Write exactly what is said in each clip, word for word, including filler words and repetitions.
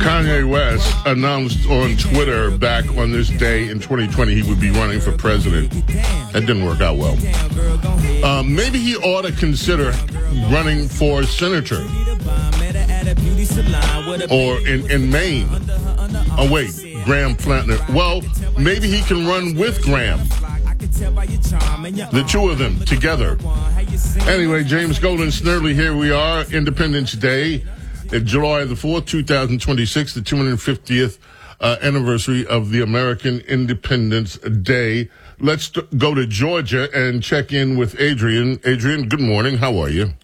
Kanye West announced on Twitter back on this day in twenty twenty he would be running for president. That didn't work out well. Uh, maybe he ought to consider running for senator. Or in, in Maine. Oh, wait, Graham Flanter. Well, maybe he can run with Graham. The two of them together. Anyway, James Golden Snerdley, here we are, Independence Day, July the fourth, twenty twenty-six, the two hundred fiftieth uh, anniversary of the American Independence Day. Let's t- go to Georgia and check in with Adrian. Adrian, good morning. How are you?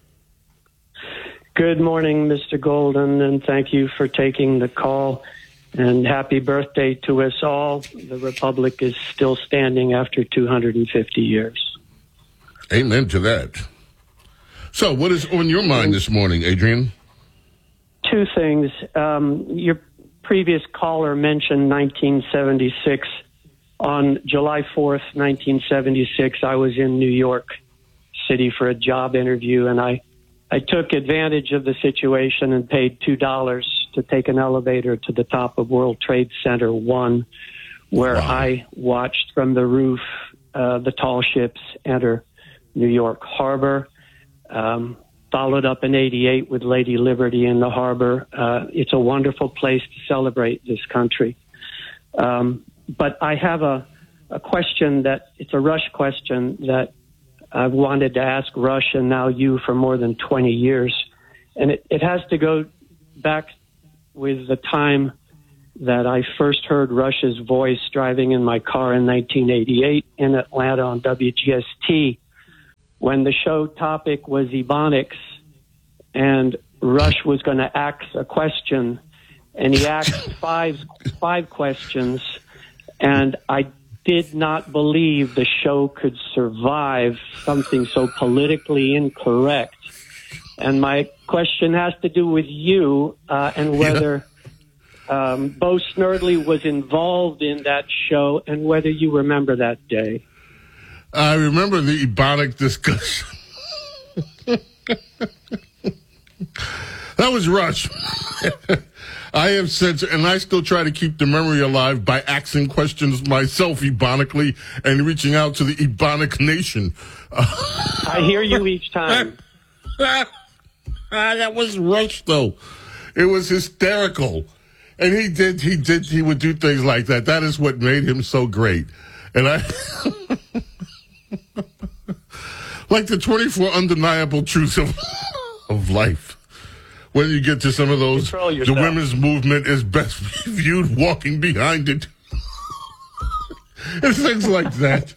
Good morning, Mister Golden, and thank you for taking the call. And happy birthday to us all. The Republic is still standing after two hundred fifty years. Amen to that. So what is on your mind this morning, Adrian? Two things. Um, your previous caller mentioned nineteen seventy-six. On July fourth, nineteen seventy-six, I was in New York City for a job interview, and I, I took advantage of the situation and paid two dollars to take an elevator to the top of World Trade Center one, where wow. I watched from the roof uh, the tall ships enter New York Harbor. Um, followed up in eighty-eight with Lady Liberty in the harbor. Uh, it's a wonderful place to celebrate this country. Um, but I have a, a question that, it's a Rush question that I've wanted to ask Rush and now you for more than twenty years. And it, it has to go back with the time that I first heard Rush's voice driving in my car in nineteen eighty-eight in Atlanta on W G S T, when the show topic was Ebonics, and Rush was going to ask a question, and he asked five five questions, and I did not believe the show could survive something so politically incorrect. And my question has to do with you uh, and whether yeah. um, Bo Snerdley was involved in that show and whether you remember that day. I remember the Ebonic discussion. That was Rush. I have said, and I still try to keep the memory alive by asking questions myself ebonically and reaching out to the Ebonic nation. I hear you each time. That was Rush, though. It was hysterical. And he did, he did, he would do things like that. That is what made him so great. And I, like the twenty-four undeniable truths of, of life. When you get to some of those, the women's movement is best viewed walking behind it. And things like that.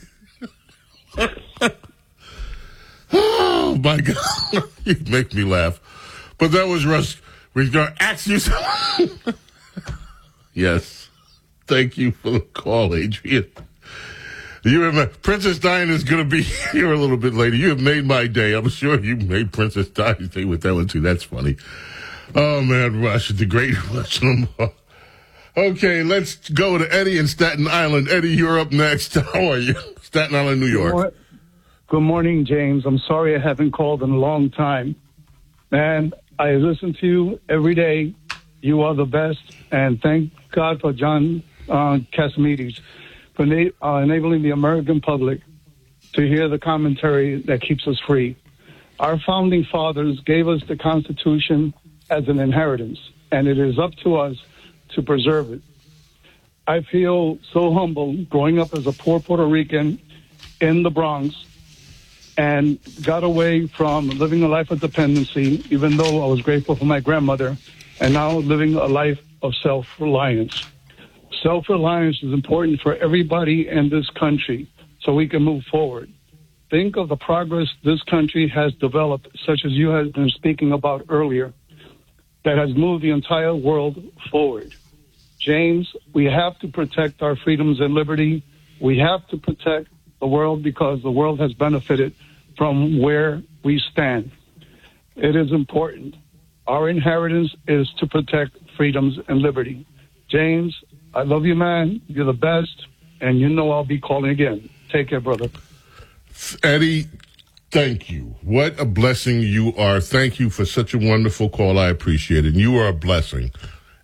Oh, my God. You make me laugh. But that was Rush. We're going to ask you something. Yes. Thank you for the call, Adrian. You remember, Princess Diana is going to be here a little bit later. You have made my day. I'm sure you made Princess Diana's day with that one, too. That's funny. Oh, man, Rush, the great Rush Limbaugh. Okay, let's go to Eddie in Staten Island. Eddie, you're up next. How are you? Staten Island, New York. Good morning, James. I'm sorry I haven't called in a long time. Man, I listen to you every day. You are the best. And thank God for John uh, Cassimedes for na- uh, enabling the American public to hear the commentary that keeps us free. Our founding fathers gave us the Constitution as an inheritance, and it is up to us to preserve it. I feel so humble growing up as a poor Puerto Rican in the Bronx and got away from living a life of dependency, even though I was grateful for my grandmother, and now living a life of self-reliance. Self-reliance is important for everybody in this country so we can move forward. Think of the progress this country has developed, such as you have been speaking about earlier, that has moved the entire world forward. James, we have to protect our freedoms and liberty. We have to protect the world because the world has benefited from where we stand. It is important. Our inheritance is to protect freedoms and liberty. James, I love you, man. You're the best, and you know I'll be calling again. Take care, brother. Eddie, thank you. What a blessing you are. Thank you for such a wonderful call. I appreciate it. You are a blessing.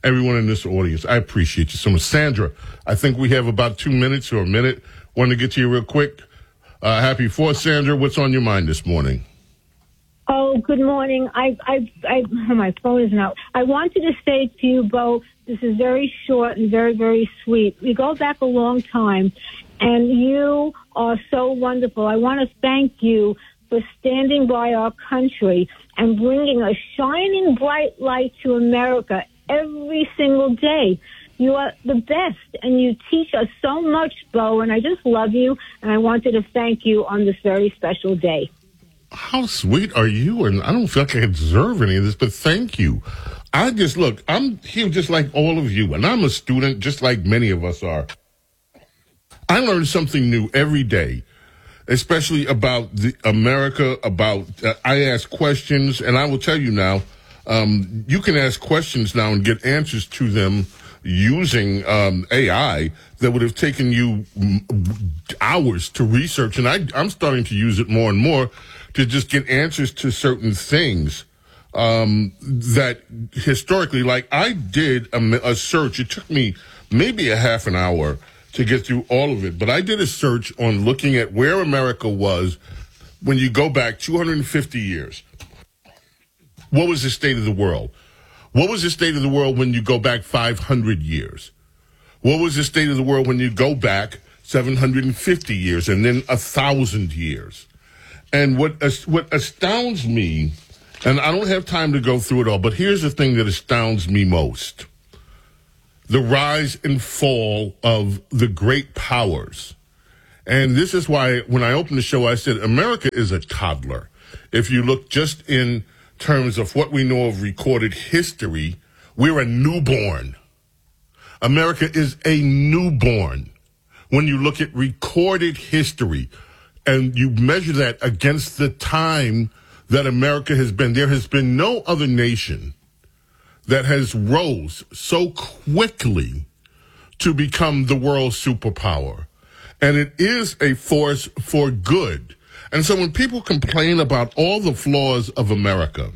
everyone in this audience. I appreciate you so much. Sandra, I think we have about two minutes or a minute. Want to get to you real quick. Uh, happy Fourth, Sandra. What's on your mind this morning? Oh, good morning. I, I, I, my phone isn't out. I wanted to say to you, Bo, this is very short and very, very sweet. We go back a long time, and you are so wonderful. I want to thank you for standing by our country and bringing a shining bright light to America every single day. You are the best, and you teach us so much, Bo, and I just love you, and I wanted to thank you on this very special day. How sweet are you? And I don't feel like I deserve any of this, but thank you. I just, look, I'm here just like all of you, and I'm a student just like many of us are. I learn something new every day, especially about the America, about, uh, I ask questions, and I will tell you now, um, you can ask questions now and get answers to them using um, A I that would have taken you hours to research. And I, I'm starting to use it more and more to just get answers to certain things um, that historically, like I did a, a search. It took me maybe a half an hour to get through all of it. But I did a search on looking at where America was when you go back two hundred fifty years. What was the state of the world? What was the state of the world when you go back five hundred years? What was the state of the world when you go back seven hundred fifty years and then one thousand years? And what what astounds me, and I don't have time to go through it all, but here's the thing that astounds me most. The rise and fall of the great powers. And this is why when I opened the show, I said America is a toddler. If you look just in terms of what we know of recorded history, we're a newborn. America is a newborn. When you look at recorded history and you measure that against the time that America has been, there has been no other nation that has rose so quickly to become the world's superpower. And it is a force for good. And so when people complain about all the flaws of America,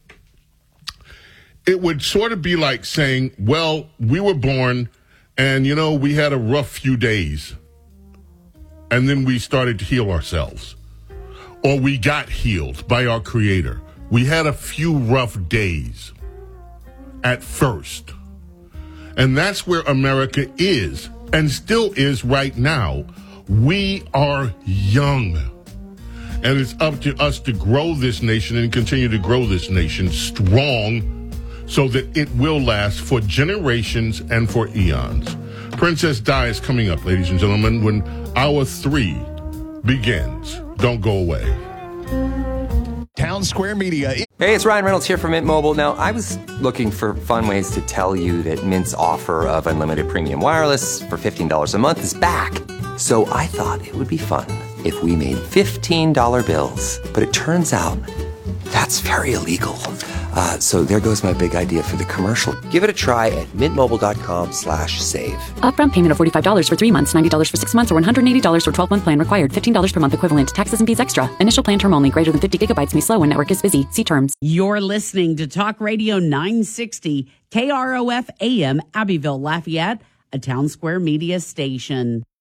it would sort of be like saying, well, we were born and, you know, we had a rough few days and then we started to heal ourselves. Or we got healed by our Creator. We had a few rough days at first. And that's where America is and still is right now. We are young. And it's up to us to grow this nation and continue to grow this nation strong so that it will last for generations and for eons. Princess Di is coming up, ladies and gentlemen, when hour three begins. Don't go away. Town Square Media. Hey, it's Ryan Reynolds here from Mint Mobile. Now, I was looking for fun ways to tell you that Mint's offer of unlimited premium wireless for fifteen dollars a month is back. So I thought it would be fun if we made fifteen dollar bills. But it turns out that's very illegal. Uh, so there goes my big idea for the commercial. Give it a try at mintmobile.com slash save. Upfront payment of forty-five dollars for three months, ninety dollars for six months, or one hundred eighty dollars for twelve-month plan required. fifteen dollars per month equivalent. Taxes and fees extra. Initial plan term only. Greater than fifty gigabytes may slow when network is busy. See terms. You're listening to Talk Radio nine sixty, K R O F A M, Abbeville, Lafayette, a Town Square Media station.